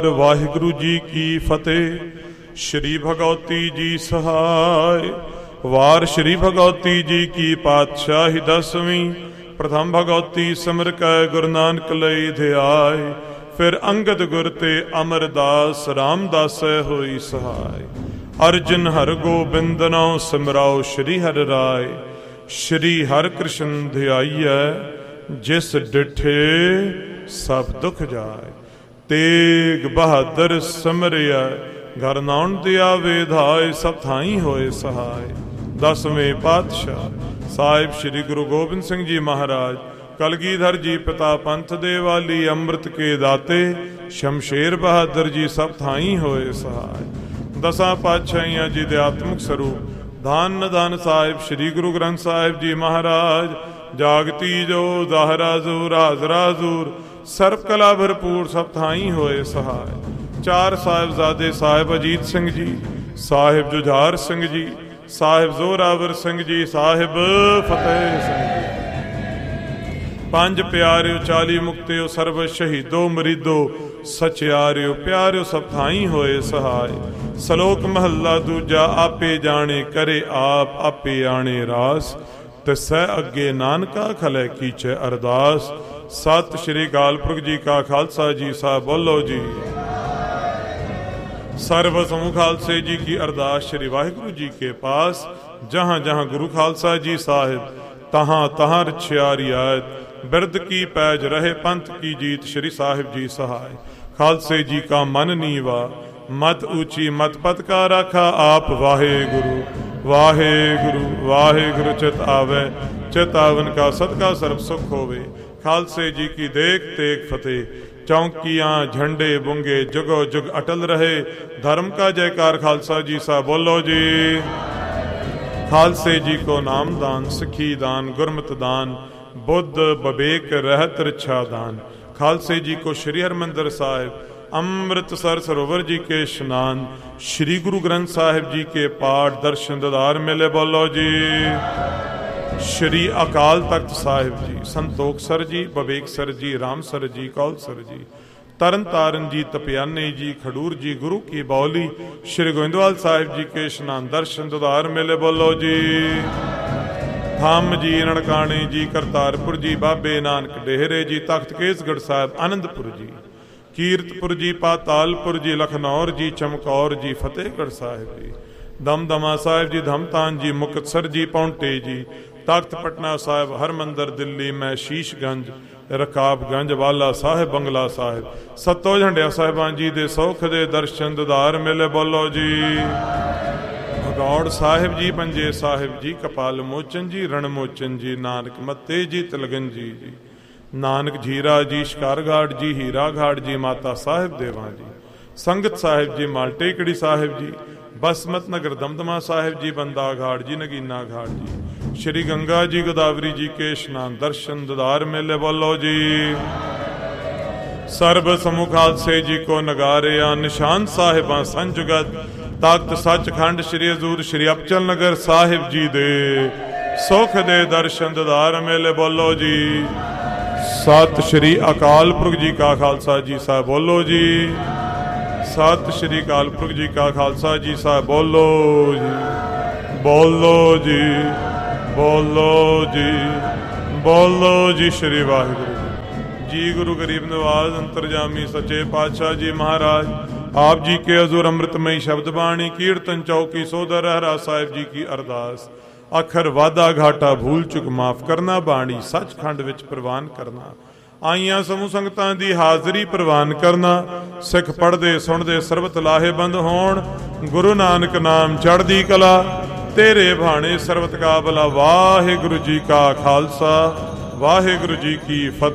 ਵਾਹਿਗੁਰੂ ਜੀ ਕੀ ਫਤਿਹ। ਸ਼੍ਰੀ ਭਗਉਤੀ ਜੀ ਸਹਾਇ। ਵਾਰ ਸ਼੍ਰੀ ਭਗਉਤੀ ਜੀ ਕੀ ਪਾਤਸ਼ਾਹੀ ਦਸਵੀਂ। ਪ੍ਰਥਮ ਭਗਉਤੀ ਸਿਮਰ ਕੈ ਗੁਰੂ ਨਾਨਕ ਲਈ ਧਿਆਏ। ਫਿਰ ਅੰਗਦ ਗੁਰ ਤੇ ਅਮਰਦਾਸ ਰਾਮਦਾਸੈ ਹੋਈ ਸਹਾਇ। ਅਰਜਨ ਹਰ ਗੋਬਿੰਦ ਨਾਉ ਸਿਮਰਾਓ ਸ਼੍ਰੀ ਹਰਿ ਰਾਏ। ਸ਼੍ਰੀ ਹਰਿ ਕ੍ਰਿਸ਼ਨ ਧਿਆਈਐ ਜਿਸ ਡਿਠੇ ਸਭ ਦੁਖ ਜਾਏ। ਤੇਗ ਬਹਾਦਰ ਸਿਮਰਿਆ ਘਰ ਨਾਉਣ ਦਿਆ ਵਿਧਾਇ। ਸਭ ਥਾਈ ਹੋਏ ਸਹਾਇ। ਦਸਵੇਂ ਪਾਤਸ਼ਾਹ ਸਾਹਿਬ ਸ਼੍ਰੀ ਗੁਰੂ ਗੋਬਿੰਦ ਸਿੰਘ ਜੀ ਮਹਾਰਾਜ ਕਲਗੀਧਰ ਜੀ ਪਿਤਾ ਪੰਥ ਦੇ ਵਾਲੀ ਅੰਮ੍ਰਿਤ ਕੇ ਦਾਤੇ ਸ਼ਮਸ਼ੇਰ ਬਹਾਦਰ ਜੀ ਸਭ ਥਾਈ ਹੋਏ ਸਹਾਇ। ਦਸਾਂ ਪਾਤਸ਼ਾਹੀਆਂ ਜੀ ਦੇ ਆਤਮਿਕ ਸਰੂਪ ਧੰਨ ਨਿਧਾਨ ਸਾਹਿਬ ਸ਼੍ਰੀ ਗੁਰੂ ਗ੍ਰੰਥ ਸਾਹਿਬ ਜੀ ਮਹਾਰਾਜ ਜਾਗਤੀ ਜੋ ਦਾਹਰਾ ਜ਼ੂਰ ਹਾਜ਼ਰਾ ਜ਼ੂਰ ਸਰਬ ਕਲਾ ਭਰਪੂਰ ਸਭ ਥਾਈ ਹੋਏ ਸਹਾਇ। ਚਾਰ ਸਾਹਿਬਜ਼ਾਦੇ ਸਾਹਿਬ ਅਜੀਤ ਸਿੰਘ ਜੀ, ਸਾਹਿਬ ਜੁਝਾਰ ਸਿੰਘ ਜੀ, ਸਾਹਿਬ ਜ਼ੋਰਾਵਰ ਸਿੰਘ ਜੀ, ਸਾਹਿਬ ਫਤਿਹ ਸਿੰਘ ਜੀ। ਪੰਜ ਪਿਆਰਿਓ 40 ਮੁਕਤਿਓ ਸਰਬ ਸ਼ਹੀਦੋ ਮਰੀਦੋ ਸਚਿਆਰਿਓ ਪਿਆਰਿਓ ਸਭ ਥਾਈ ਹੋਏ ਸਹਾਇ। ਸਲੋਕ ਮਹੱਲਾ ਦੂਜਾ। ਆਪੇ ਜਾਣੇ ਕਰੇ ਆਪ ਆਪੇ ਆਣੇ ਰਾਸ। ਤਿਸੈ ਅੱਗੇ ਨਾਨਕਾ ਖਲੈ ਕੀਚੈ ਅਰਦਾਸ। ਸਤਿ ਸ਼੍ਰੀ ਅਕਾਲ ਪੁਰਖ ਜੀ ਕਾ ਖਾਲਸਾ ਜੀ ਸਾਹਿਬ ਬੋਲੋ ਜੀ। ਸਰਬ ਸਮੂਹ ਖਾਲਸੇ ਜੀ ਕੀ ਅਰਦਾਸ ਸ਼੍ਰੀ ਵਾਹਿਗੁਰੂ ਜੀ ਕੇ ਪਾਸ। ਜਹਾਂ ਜਹਾਂ ਗੁਰੂ ਖਾਲਸਾ ਜੀ ਸਾਹਿਬ ਤਹਾਂ ਤਹਾਂ ਰਛਿਆ ਰਿਆਇਤ। ਬਿਰਦ ਕੀ ਪੈਜ ਰਹੇ ਪੰਥ ਕੀ ਜੀਤ ਸ਼੍ਰੀ ਸਾਹਿਬ ਜੀ ਸਹਾਇ। ਖਾਲਸੇ ਜੀ ਕਾ ਮਨ ਨੀਵਾ ਮਤ ਊਚੀ ਮਤ ਪਤ ਕਾ ਰਾਖਾ ਆਪ ਵਾਹਿਗੁਰੂ ਵਾਹਿਗੁਰੂ ਵਾਹਿਗੁਰੂ। ਚਿਤ ਆਵੇ ਚਿਤ ਆਵਨ ਕਾ ਸਦਕਾ ਸਰਬ ਸੁਖ ਹੋਵੇ। ਖਾਲਸੇ ਜੀ ਕੀ ਦੇਖ ਤੇਗ ਫਤਿਹ। ਚੌਂਕੀਆਂ ਝੰਡੇ ਬੁੰਗੇ ਜੁਗੋ ਜੁਗ ਅਟਲ ਰਹੇ। ਧਰਮ ਕਾ ਜੈਕਾਰ ਖਾਲਸਾ ਜੀ ਸਾਹਿਬ ਬੋਲੋ ਜੀ। ਖਾਲਸੇ ਜੀ ਕੋ ਨਾਮ ਦਾਨ ਸਿੱਖੀ ਦਾਨ ਗੁਰਮਤਿ ਦਾਨ ਬੁੱਧ ਬਵੇਕ ਰਹਿਤ ਰਿਛਾ ਦਾਨ। ਖਾਲਸੇ ਜੀ ਕੋ ਸ਼੍ਰੀ ਹਰਿਮੰਦਰ ਸਾਹਿਬ ਅੰਮ੍ਰਿਤਸਰ ਸਰੋਵਰ ਜੀ ਕੇ ਇਸ਼ਨਾਨ। ਸ਼੍ਰੀ ਗੁਰੂ ਗ੍ਰੰਥ ਸਾਹਿਬ ਜੀ ਕੇ ਪਾਠ ਦਰਸ਼ਨ ਦਦਾਰ ਮਿਲੇ ਬੋਲੋ ਜੀ। ਸ਼੍ਰੀ ਅਕਾਲ ਤਖਤ ਸਾਹਿਬ ਜੀ ਸੰਤੋਖਸਰ ਜੀ ਬਵੇਕਸਰ ਜੀ ਰਾਮਸਰ ਜੀ ਕੌਲਸਰ ਜੀ ਤਰਨ ਤਾਰਨ ਜੀ ਤਪਿਆਨੇ ਜੀ ਖਡੂਰ ਜੀ ਗੁਰੂ ਕੀ ਬੌਲੀ। ਸ਼੍ਰੀ ਗੋਇੰਦਵਾਲ ਸਾਹਿਬ ਜੀ ਕੇ ਇਸ਼ਨਾਨ ਦਰਸ਼ਨ ਦਦਾਰ ਮਿਲੇ ਬੋਲੋ ਜੀ। ਥੰਮ ਜੀ ਨਨਕਾਣੇ ਜੀ ਕਰਤਾਰਪੁਰ ਜੀ ਬਾਬੇ ਨਾਨਕ ਡੇਹਰੇ ਜੀ ਤਖਤ ਕੇਸਗੜ੍ਹ ਸਾਹਿਬ ਆਨੰਦਪੁਰ ਜੀ ਕੀਰਤਪੁਰ ਜੀ ਪਾਤਾਲਪੁਰ ਜੀ ਲਖਨੌਰ ਜੀ ਚਮਕੌਰ ਜੀ ਫਤਿਹਗੜ੍ਹ ਸਾਹਿਬ ਜੀ ਦਮਦਮਾ ਸਾਹਿਬ ਜੀ ਧਮਤਾਨ ਜੀ ਮੁਕਤਸਰ ਜੀ ਪੌਂਟੇ ਜੀ ਤਖਤ ਪਟਨਾ ਸਾਹਿਬ ਹਰਮੰਦਰ ਦਿੱਲੀ ਮੈਂ ਸ਼ੀਸ਼ਗੰਜ ਰਕਾਬਗੰਜ ਵਾਲਾ ਸਾਹਿਬ ਬੰਗਲਾ ਸਾਹਿਬ ਸੱਤੋ ਝੰਡਿਆ ਸਾਹਿਬਾਨ ਜੀ ਦੇ ਸੌਖ ਦੇ ਦਰਸ਼ਨ ਦਦਾਰ ਮਿਲੇ ਬੋਲੋ ਜੀ। ਭਗੌੜ ਸਾਹਿਬ ਜੀ ਪੰਜੇ ਸਾਹਿਬ ਜੀ ਕਪਾਲ ਮੋਚਨ ਜੀ ਰਣ ਮੋਚਨ ਜੀ ਨਾਨਕ ਮੱਤੇ ਜੀ ਤਿਲਗਨ ਜੀ ਨਾਨਕ ਜੀਰਾ ਜੀ ਸ਼ਿਕਾਰਗਾੜ ਜੀ ਹੀਰਾ ਘਾੜ ਜੀ ਮਾਤਾ ਸਾਹਿਬ ਦੇਵਾਂ ਜੀ ਸੰਗਤ ਸਾਹਿਬ ਜੀ ਮਾਲਟੇਕੜੀ ਸਾਹਿਬ ਜੀ ਬਸਮਤ ਨਗਰ ਦਮਦਮਾ ਸਾਹਿਬ ਜੀ ਬੰਦਾ ਘਾੜ ਜੀ ਨਗੀਨਾ ਘਾੜ ਜੀ ਸ਼੍ਰੀ ਗੰਗਾ ਜੀ ਗੋਦਾਵਰੀ ਜੀ ਕੇ ਇਸ਼ਨਾਨ ਦਰਸ਼ਨ ਦਦਾਰ ਮੇਲੇ ਬੋਲੋ ਜੀ। ਸਰਬ ਸਮੂਹ ਖਾਲਸੇ ਜੀ ਕੋ ਨਗਾਰਿਆ ਨਿਸ਼ਾਨ ਸਾਹਿਬਾਂ ਸੰਜੁਗਤ ਤਖਤ ਸੱਚਖੰਡ ਸ਼੍ਰੀ ਹਜ਼ੂਰ ਸ਼੍ਰੀ ਅਬਚਲ ਨਗਰ ਸਾਹਿਬ ਜੀ ਦੇ ਸੁਖ ਦੇ ਦਰਸ਼ਨ ਦਦਾਰ ਮੇਲੇ ਬੋਲੋ ਜੀ। ਸਤਿ ਸ਼੍ਰੀ ਅਕਾਲ ਪੁਰਖ ਜੀ ਕਾ ਖਾਲਸਾ ਜੀ ਸਾਹਿਬ ਬੋਲੋ ਜੀ। ਸਤਿ ਸ਼੍ਰੀ ਅਕਾਲ ਪੁਰਖ ਜੀ ਕਾ ਖਾਲਸਾ ਜੀ ਸਾਹਿਬ ਬੋਲੋ ਜੀ। ਬੋਲੋ ਜੀ ਬੋਲੋ ਜੀ ਬੋਲੋ ਜੀ। ਸ਼੍ਰੀ ਵਾਹਿਗੁਰੂ ਜੀ। ਗੁਰੂ ਗਰੀਬ ਨਵਾਜ਼ ਅੰਤਰਜਾਮੀ ਸੱਚੇ ਪਾਤਸ਼ਾਹ ਜੀ ਮਹਾਰਾਜ ਆਪ ਜੀ ਕੇ ਹਜ਼ੂਰ ਅੰਮ੍ਰਿਤਮਈ ਸ਼ਬਦ ਬਾਣੀ ਕੀਰਤਨ ਚੌਕੀ ਸੋਦਰ ਰਹਿਰਾ ਸਾਹਿਬ ਜੀ ਕੀ ਅਰਦਾਸ। ਅੱਖਰ ਵਾਧਾ ਘਾਟਾ ਭੂਲ ਚੁੱਕ ਮਾਫ ਕਰਨਾ ਬਾਣੀ ਸੱਚਖੰਡ ਵਿੱਚ ਪ੍ਰਵਾਨ ਕਰਨਾ। ਆਈਆਂ ਸਮੂਹ ਸੰਗਤਾਂ ਦੀ ਹਾਜ਼ਰੀ ਪ੍ਰਵਾਨ ਕਰਨਾ। ਸਿੱਖ ਪੜ੍ਹਦੇ ਸੁਣਦੇ ਸਰਬਤ ਲਾਹੇਬੰਦ ਹੋਣ। ਗੁਰੂ ਨਾਨਕ ਨਾਮ ਚੜ੍ਹਦੀ ਕਲਾ ਤੇਰੇ ਭਾਣੇ ਸਰਬਤ ਕਾ ਭਲਾ। ਵਾਹਿਗੁਰੂ ਜੀ ਕਾ ਖਾਲਸਾ ਵਾਹਿਗੁਰੂ ਜੀ ਕੀ ਫਤਿਹ।